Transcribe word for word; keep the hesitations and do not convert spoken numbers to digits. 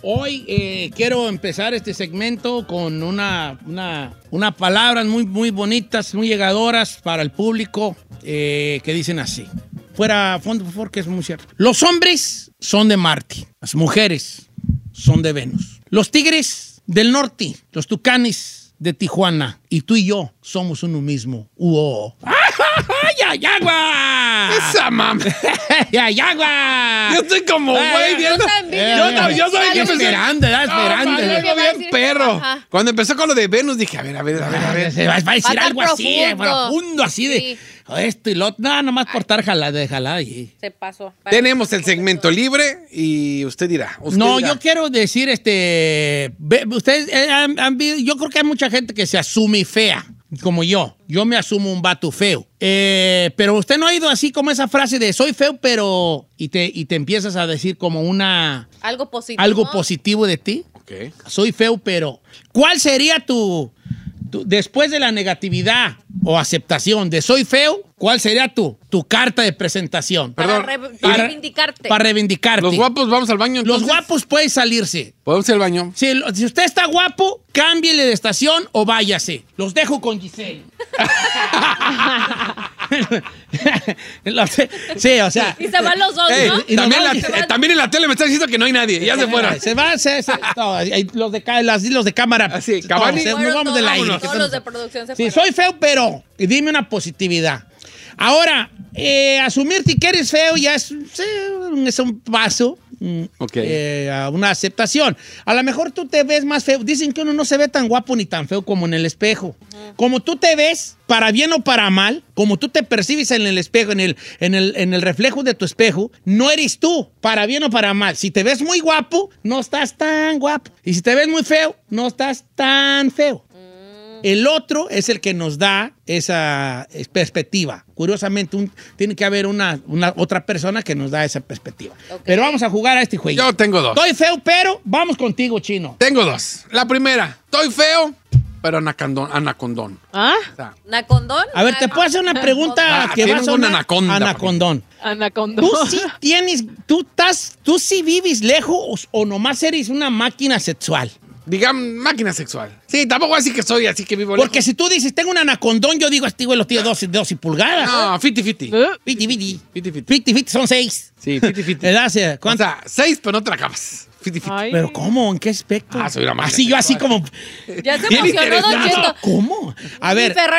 Hoy eh, quiero empezar este segmento con una, una, unas palabras muy, muy bonitas, muy llegadoras para el público, eh, que dicen así. Fuera fondo, por favor, que es muy cierto. Los hombres son de Marte, las mujeres son de Venus. Los tigres del norte, los tucanes de Tijuana, y tú y yo somos uno mismo. ¡Uo! ¡Yayagua! ¡Esa mamá! ¡Yayagua! Yo estoy como, güey, viendo. también. Yo, no, yo soy que esperando, ¿verdad? Esperando. No, algo bien perro. Ajá. Cuando empezó con lo de Venus, dije, a ver, a ver, a ver, a ver. Se va a decir Va a algo estar así, de profundo. profundo, así de Sí. esto y lo otro. No, nomás por estar jalada, de jalada. y- Se pasó. Tenemos el segmento libre y usted dirá. Usted No, dirá. yo quiero decir, este, ve- ustedes eh, han, han vi- yo creo que hay mucha gente que se asume fea, como yo. Yo me asumo un vato feo. Eh, pero usted no ha oído así como esa frase de soy feo, pero... Y te, y te empiezas a decir como una... Algo positivo. algo positivo de ti. Ok. Soy feo, pero... ¿Cuál sería tu, tu- después de la negatividad o aceptación de soy feo, cuál sería tu, tu carta de presentación? Para, Perdón. re- para Para- reivindicarte. Para reivindicarte. Los guapos, vamos al baño. Los entonces? guapos pueden salirse. ¿Podemos ir al baño? Si, lo- si usted está guapo, cámbiele de estación o váyase. Los dejo con Giselle. Los- sí, o sea... Y se van los dos, Ey, ¿no? y nos también, vamos. la- eh, también en la tele me está diciendo que no hay nadie. Ya se fueron. Se va, se, se- no, hay los, de, ca- las- los de cámara. Así, todos, Cavani. se- nos Fueron vamos del todos, aire. todos los de producción se Sí, fueron. soy feo, pero dime una positividad. Ahora, eh, asumirte que eres feo ya es, sí, es un paso mm, Ok. eh, a una aceptación. A lo mejor tú te ves más feo. Dicen que uno no se ve tan guapo ni tan feo como en el espejo. Como tú te ves, para bien o para mal, como tú te percibes en el espejo, en el, en el, en el reflejo de tu espejo, no eres tú, para bien o para mal. Si te ves muy guapo, no estás tan guapo. Y si te ves muy feo, no estás tan feo. El otro es el que nos da esa eh, perspectiva. Curiosamente, un- tiene que haber una, una otra persona que nos da esa perspectiva. Ok. Pero vamos a jugar a este juego. Yo tengo dos. Estoy feo, pero vamos contigo, Chino. Tengo dos. La primera, estoy feo, pero anacondón. anacondón. ¿Ah? O sea, ¿Nacondón? A ver, te puedo hacer una pregunta Ah, que va a tengo sonar una anaconda, anacondón. Anaconda. Tú sí tienes, tú estás, tú sí vives lejos o nomás eres una máquina sexual. digamos, máquina sexual. Sí, tampoco así que soy, así que vivo Porque lejos. si tú dices, tengo un anacondón, yo digo, este güey los tiene doce, doce pulgadas. No, fifty fifty. ¿Eh? Fiti, fiti. Fifty fifty. Fiti, fiti, son seis. Sí, fifty fifty. ¿Verdad? O sea, O ¿cuánto? sea, seis, pero no te la acabas. fifty fifty. Ay. ¿Pero cómo? ¿En qué aspecto? Ah, soy una máquina Así yo, así sexual. como... Ya se Bien emocionó, Don interesante. Cheto. ¿Cómo? A Mi ver... Ferrari